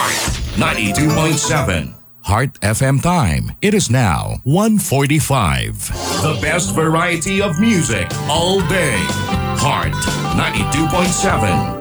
Heart 92.7. Heart FM time. It is now 1:45. The best variety of music all day. Heart 92.7.